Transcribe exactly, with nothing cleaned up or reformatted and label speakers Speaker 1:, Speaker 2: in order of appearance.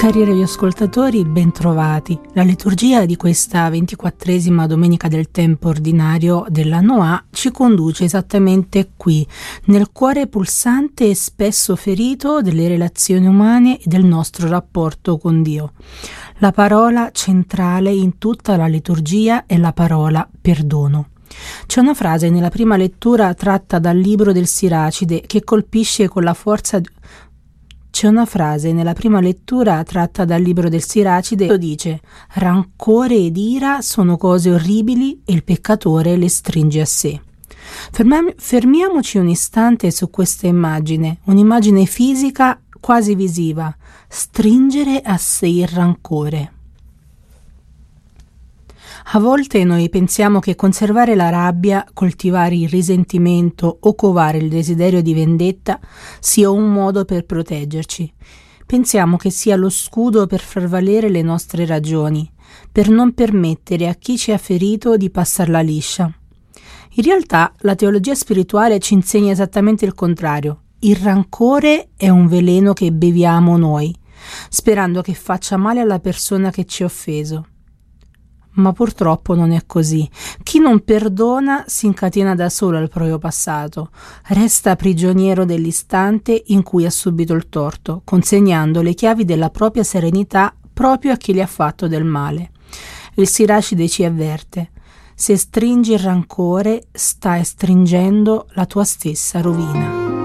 Speaker 1: Cari radioascoltatori, bentrovati. La liturgia di questa ventiquattresima domenica del tempo ordinario dell'anno A ci conduce esattamente qui, nel cuore pulsante e spesso ferito delle relazioni umane e del nostro rapporto con Dio. La parola centrale in tutta la liturgia è la parola perdono. C'è una frase nella prima lettura tratta dal libro del Siracide che colpisce con la forza di... C'è una frase nella prima lettura tratta dal libro del Siracide che dice: rancore ed ira sono cose orribili e il peccatore le stringe a sé. Fermam- fermiamoci un istante su questa immagine, un'immagine fisica quasi visiva: stringere a sé il rancore. A volte noi pensiamo che conservare la rabbia, coltivare il risentimento o covare il desiderio di vendetta sia un modo per proteggerci. Pensiamo che sia lo scudo per far valere le nostre ragioni, per non permettere a chi ci ha ferito di passarla liscia. In realtà la teologia spirituale ci insegna esattamente il contrario. Il rancore è un veleno che beviamo noi, sperando che faccia male alla persona che ci ha offeso. Ma purtroppo non è così. Chi non perdona si incatena da solo al proprio passato, resta prigioniero dell'istante in cui ha subito il torto, consegnando le chiavi della propria serenità proprio a chi gli ha fatto del male. Il Siracide ci avverte: se stringi il rancore, stai stringendo la tua stessa rovina.